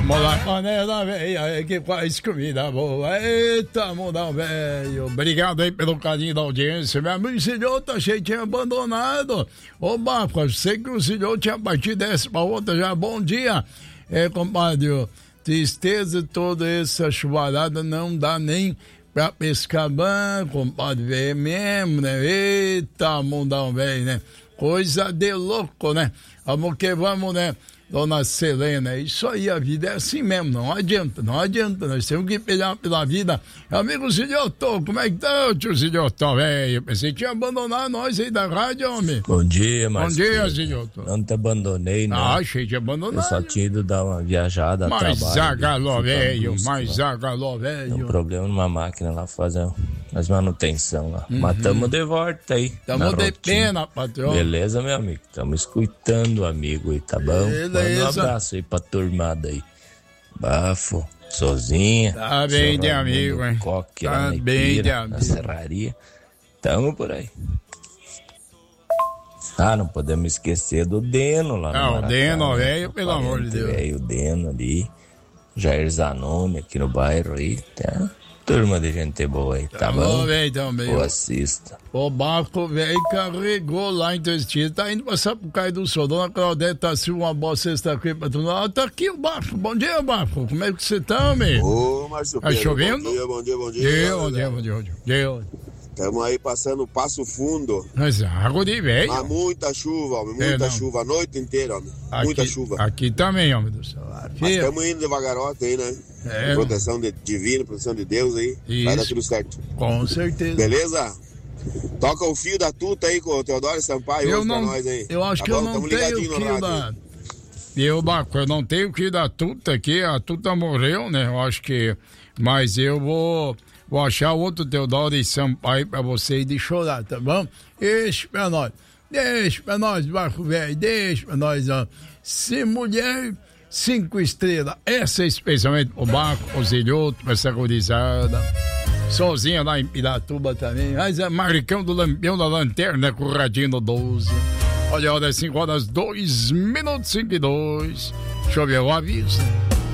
Mola panela velha que faz comida boa. Eita, mundão velho. Obrigado aí pelo carinho da audiência. Meu amigo Silhoto, achei que tinha abandonado. Ô, Baco, sei que o Silhoto tinha partido dessa pra outra já. Bom dia. Compadre, tristeza toda essa chuvarada não dá nem pra pescar banco, compadre, velho, mesmo, né? Eita, mundão velho, né? Coisa de louco, né? Vamos que vamos, né? Dona Selena, isso aí, a vida é assim mesmo, não adianta, nós temos que pegar pela vida. Amigo Silhoto, como é que tá, tio Silhoto, velho? Pensei que tinha abandonado nós aí da rádio, homem. Bom dia, mas bom dia, Silhoto. Não te abandonei, não. Ah, achei que abandonado. Eu só tinha ido dar uma viajada a trabalho. Mas agaló, velho. Tem um problema numa máquina lá, fazer as manutenção lá. Mas tamo de volta aí. Tamo de pena, patrão. Beleza, meu amigo? Tamo escutando o amigo aí, tá bom? Manda um abraço aí pra turmada aí. Bafo, sozinha. Tá bem de amigo, hein? Coque, tá lá na bem Ipira, de amigo. na serraria. Tamo por aí. Ah, não podemos esquecer do Deno lá no Maracá, o Deno, né? velho, pelo amor de Deus. Velho, o Deno ali. Jair Zanoni aqui no bairro aí. Tá? Turma de gente boa aí, tá bom? Velho, também. Boa assista. O Baco, velho, carregou lá em Testino. Tá indo passar pro Caio do Sol. Dona Claudete tá assim, uma boa sexta-feira pra tu. Ah, tá aqui o Baco. Bom dia, Baco. Como é que você tá, meu? Ô, Márcio Pedro. Tá chovendo? Bom dia. Bom dia. Estamos aí passando Passo Fundo. Mas água de velho. Mas muita chuva, homem. Muita chuva. A noite inteira, homem. Muita chuva. Aqui também, homem do céu. Mas estamos indo devagarote aí, né? Proteção divina, proteção de Deus aí. Isso. Vai dar tudo certo. Com certeza. Beleza? Toca o fio da tuta aí com o Teodoro Sampaio hoje pra nós aí. Eu acho que eu não tenho o fio da... Baco, eu não tenho o fio da tuta aqui. A tuta morreu, né? Eu acho que... Mas eu vou achar outro Teodoro e Sampaio pra você ir de chorar, tá bom? Deixa pra nós, Baco velho, deixa pra nós, ó. Se mulher, 5 estrelas. Essa é especialmente o Baco, o Zilhoto, essa gurizada. Sozinha lá em Piratuba também. Mas é Maricão do Lampião da Lanterna, com o Radinho 12. Olha a hora, 5 horas, 2 minutos, 5 e 2. Deixa eu ver o aviso.